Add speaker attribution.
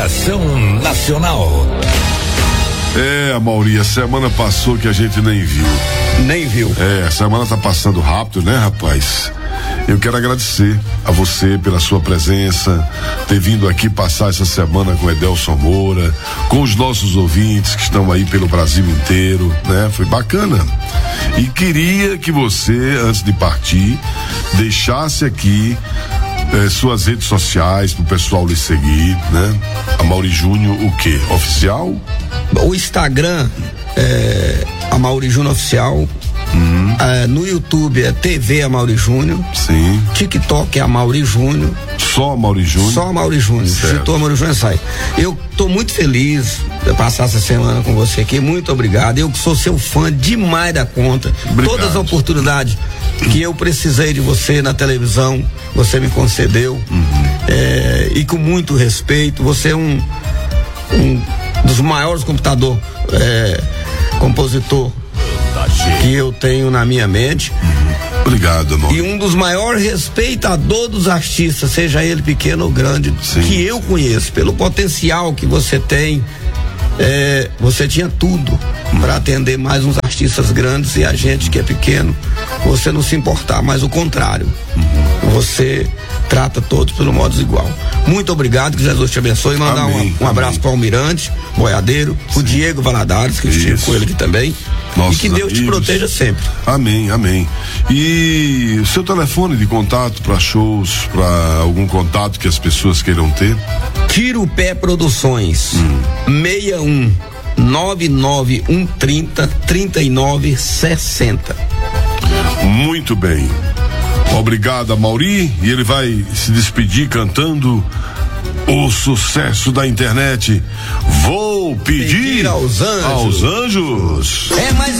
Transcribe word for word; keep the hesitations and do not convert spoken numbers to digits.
Speaker 1: Programação Nacional.
Speaker 2: É, Amaury, a semana passou que a gente nem viu.
Speaker 3: Nem viu.
Speaker 2: É, a semana tá passando rápido, né, rapaz? Eu quero agradecer a você pela sua presença, ter vindo aqui passar essa semana com Edelson Moura, com os nossos ouvintes que estão aí pelo Brasil inteiro, né? Foi bacana. E queria que você, antes de partir, deixasse aqui eh, suas redes sociais pro pessoal lhe seguir, né? Amaury Júnior, o quê? Oficial?
Speaker 3: O Instagram é Amaury Júnior Oficial. Uhum. É, no YouTube é T V Amaury Júnior.
Speaker 2: Sim.
Speaker 3: TikTok é Amaury Júnior.
Speaker 2: Só Amaury Júnior?
Speaker 3: Só Amaury Júnior. Digitou Amaury Júnior sai. Eu tô muito feliz de passar essa semana com você aqui. Muito obrigado. Eu que sou seu fã demais da conta. Obrigado. Todas as oportunidades que eu precisei de você na televisão, você me concedeu. Uhum. É, e com muito respeito. Você é um, um dos maiores computador, é, compositor que eu tenho na minha mente.
Speaker 2: Uhum. Obrigado, amor.
Speaker 3: E um dos maiores respeitadores dos artistas, seja ele pequeno ou grande, sim, que eu conheço, pelo potencial que você tem. É, você tinha tudo uhum. para atender mais uns artistas grandes e a gente que é pequeno, você não se importar, mas o contrário. Uhum. Você trata todos pelo modo igual. Muito obrigado, que Jesus te abençoe. Mandar amém, um, um abraço para o Almirante, Boiadeiro, sim, o Diego Valadares, que estive com ele aqui também. Nossos e que Deus amigos. Te proteja sempre.
Speaker 2: Amém, amém. E o seu telefone de contato para shows, para algum contato que as pessoas queiram ter?
Speaker 3: Tira o Pé Produções, hum. seis um nove nove um trinta trinta e nove sessenta.
Speaker 2: Muito bem. Obrigado, Amaury. E ele vai se despedir cantando o sucesso da internet. Vou pedir, pedir
Speaker 3: aos anjos.
Speaker 2: Aos anjos.
Speaker 3: É mais